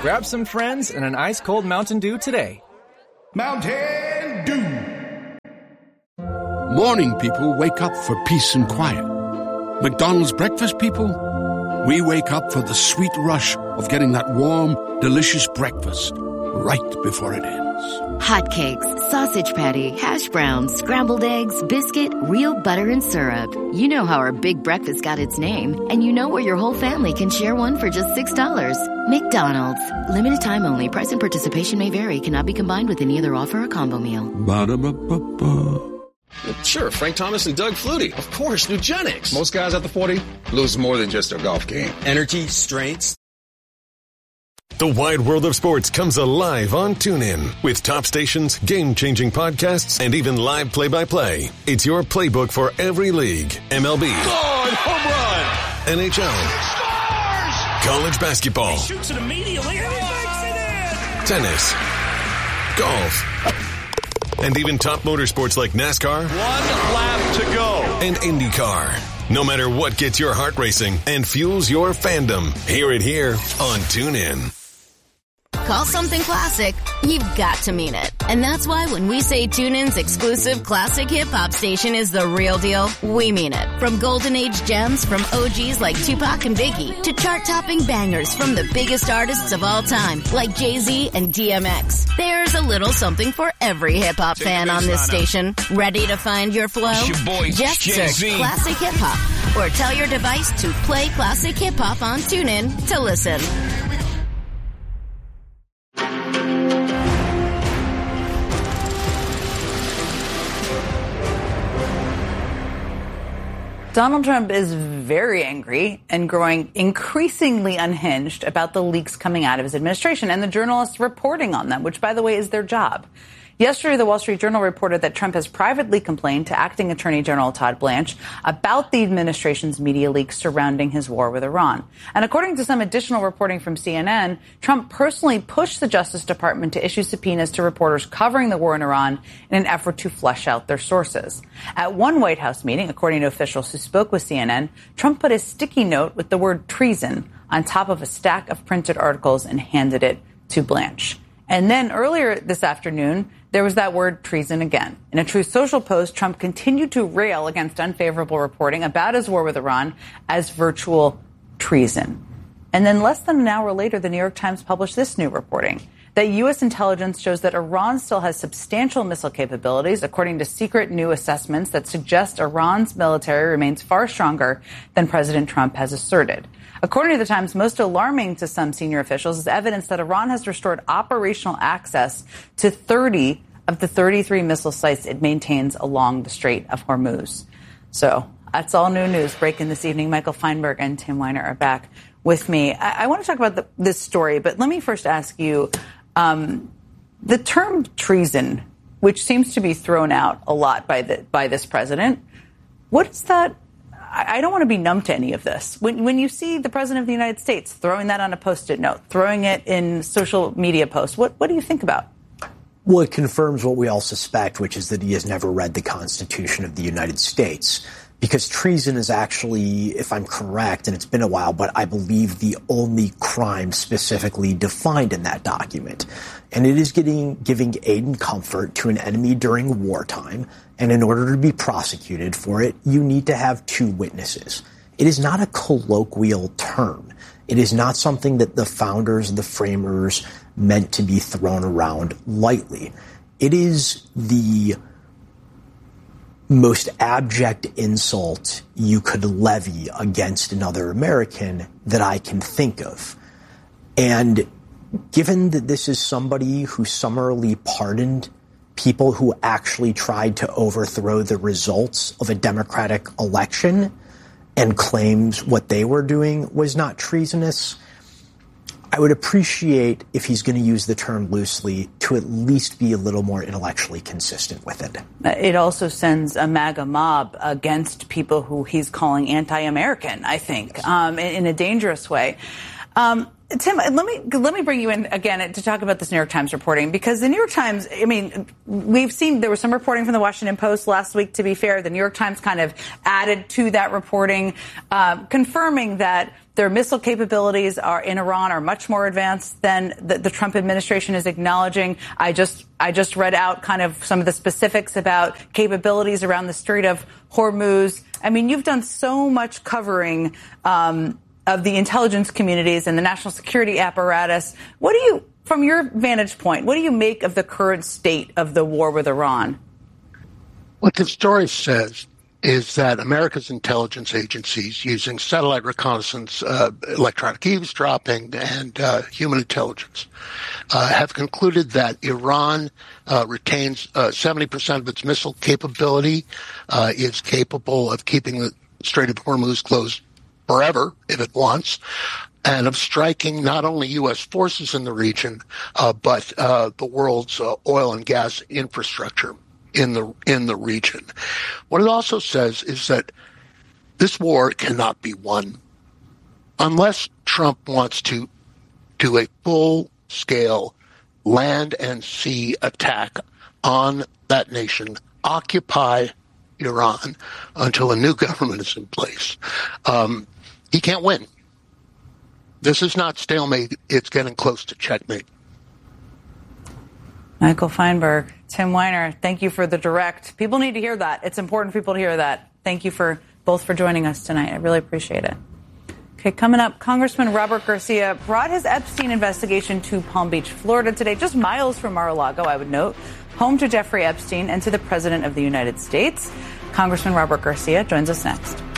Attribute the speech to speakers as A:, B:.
A: Grab some friends and an ice-cold Mountain Dew today.
B: Mountain Dew.
C: Morning people wake up for peace and quiet. McDonald's breakfast people, we wake up for the sweet rush of getting that warm, delicious breakfast right before it ends.
D: Hotcakes, sausage patty, hash browns, scrambled eggs, biscuit, real butter and syrup. You know how our big breakfast got its name, and you know where your whole family can share one for just $6. McDonald's. Limited time only. Price and participation may vary. Cannot be combined with any other offer or combo meal.
C: Ba-da-ba-ba-ba.
E: Sure, Frank Thomas and Doug Flutie. Of course, Nugenix.
B: Most guys at the 40 lose more than just their golf game.
F: Energy, strengths.
G: The wide world of sports comes alive on TuneIn. With top stations, game-changing podcasts, and even live play-by-play. It's your playbook for every league. MLB.
E: God, home run!
G: NHL. College basketball.
H: He shoots it immediately and he makes it in!
G: Tennis. Golf. And even top motorsports like NASCAR.
E: 1 lap to go.
G: And IndyCar. No matter what gets your heart racing and fuels your fandom, hear it here on TuneIn.
D: Call something classic, you've got to mean it. And that's why when we say TuneIn's exclusive classic hip-hop station is the real deal, we mean it. From golden age gems from OGs like Tupac and Biggie to chart-topping bangers from the biggest artists of all time like Jay-Z and DMX. There's a little something for every hip-hop fan on this station. Ready to find your flow? Just search Classic Hip-Hop or tell your device to play Classic Hip-Hop on TuneIn to listen.
I: Donald Trump is very angry and growing increasingly unhinged about the leaks coming out of his administration and the journalists reporting on them, which, by the way, is their job. Yesterday, the Wall Street Journal reported that Trump has privately complained to Acting Attorney General Todd Blanche about the administration's media leaks surrounding his war with Iran. And according to some additional reporting from CNN, Trump personally pushed the Justice Department to issue subpoenas to reporters covering the war in Iran in an effort to flesh out their sources. At one White House meeting, according to officials who spoke with CNN, Trump put a sticky note with the word treason on top of a stack of printed articles and handed it to Blanche. And then earlier this afternoon, there was that word treason again. In a Truth Social post, Trump continued to rail against unfavorable reporting about his war with Iran as virtual treason. And then less than an hour later, the New York Times published this new reporting that U.S. intelligence shows that Iran still has substantial missile capabilities, according to secret new assessments that suggest Iran's military remains far stronger than President Trump has asserted. According to the Times, most alarming to some senior officials is evidence that Iran has restored operational access to 30 of the 33 missile sites it maintains along the Strait of Hormuz. So that's all new news breaking this evening. Michael Feinberg and Tim Weiner are back with me. I want to talk about this story, but let me first ask you, the term treason, which seems to be thrown out a lot by this president, what is that? I don't want to be numb to any of this. When you see the president of the United States throwing that on a Post-it note, throwing it in social media posts, what do you think about?
J: Well, it confirms what we all suspect, which is that he has never read the Constitution of the United States. Because treason is actually, if I'm correct, and it's been a while, but I believe the only crime specifically defined in that document. And it is giving aid and comfort to an enemy during wartime. And in order to be prosecuted for it, you need to have two witnesses. It is not a colloquial term. It is not something that the founders, the framers meant to be thrown around lightly. It is the most abject insult you could levy against another American that I can think of. And given that this is somebody who summarily pardoned people who actually tried to overthrow the results of a democratic election and claims what they were doing was not treasonous, I would appreciate, if he's going to use the term loosely, to at least be a little more intellectually consistent with it.
I: It also sends a MAGA mob against people who he's calling anti-American, I think, in a dangerous way. Tim, let me bring you in again to talk about this New York Times reporting, because the New York Times, I mean, we've seen there was some reporting from the Washington Post last week, to be fair. The New York Times kind of added to that reporting, confirming that Their missile capabilities in Iran are much more advanced than the Trump administration is acknowledging. I just read out kind of some of the specifics about capabilities around the Strait of Hormuz. I mean, you've done so much covering of the intelligence communities and the national security apparatus. What do you, from your vantage point, what do you make of the current state of the war with Iran?
F: What the story says is that America's intelligence agencies, using satellite reconnaissance, electronic eavesdropping, and human intelligence, have concluded that Iran retains 70% of its missile capability, is capable of keeping the Strait of Hormuz closed forever if it wants, and of striking not only U.S. forces in the region, but the world's oil and gas infrastructure in the region. What it also says is that this war cannot be won unless Trump wants to do a full-scale land and sea attack on that nation, occupy Iran until a new government is in place. He can't win. This is not stalemate. It's getting close to checkmate.
I: Michael Feinberg, Tim Weiner, thank you for the direct. People need to hear that. It's important for people to hear that. Thank you both for joining us tonight. I really appreciate it. Okay, coming up, Congressman Robert Garcia brought his Epstein investigation to Palm Beach, Florida today, just miles from Mar-a-Lago, I would note, home to Jeffrey Epstein and to the President of the United States. Congressman Robert Garcia joins us next.